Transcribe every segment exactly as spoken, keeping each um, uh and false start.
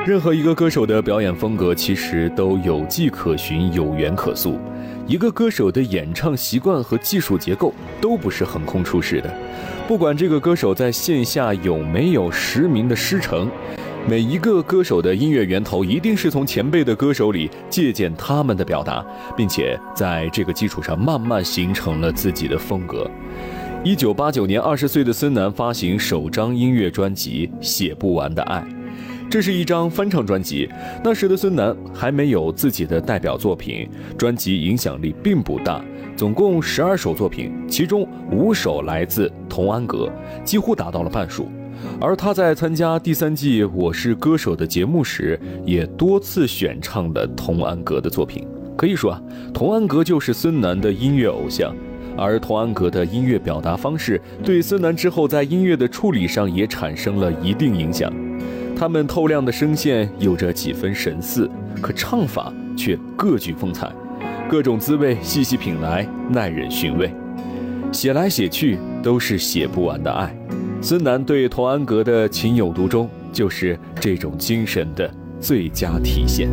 任何一个歌手的表演风格其实都有迹可循，有源可溯。一个歌手的演唱习惯和技术结构都不是横空出世的，不管这个歌手在线下有没有实名的师承，每一个歌手的音乐源头一定是从前辈的歌手里借鉴他们的表达，并且在这个基础上慢慢形成了自己的风格。一九八九年，二十岁的孙楠发行首张音乐专辑《写不完的爱》，这是一张翻唱专辑。那时的孙楠还没有自己的代表作品，专辑影响力并不大，总共十二首作品，其中五首来自童安格，几乎达到了半数。而他在参加第三季《我是歌手》的节目时，也多次选唱了童安格的作品。可以说啊，童安格就是孙楠的音乐偶像。而童安格的音乐表达方式对孙楠之后在音乐的处理上也产生了一定影响。他们透亮的声线有着几分神似，可唱法却各具风采，各种滋味细细品来，耐人寻味。写来写去都是写不完的爱。孙楠对童安格的情有独钟，就是这种精神的最佳体现。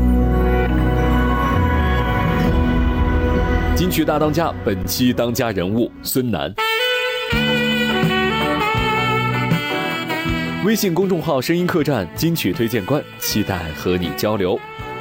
金曲大当家，本期当家人物孙楠。微信公众号声音客栈金曲推荐官，期待和你交流。